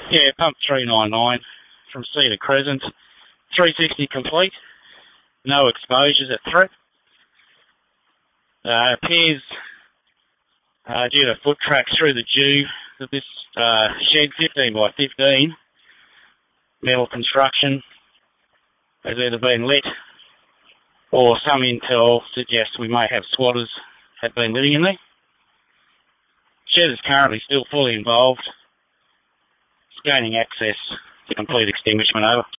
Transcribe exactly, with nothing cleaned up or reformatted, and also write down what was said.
Yeah, pump three ninety-nine from Cedar Crescent. three sixty complete. No exposures at threat. Uh, appears uh, due to foot tracks through the dew that this uh, shed fifteen by fifteen metal construction has either been lit or some intel suggests we may have squatters have been living in there. Shed is currently still fully involved. It's gaining access to complete extinguishment over.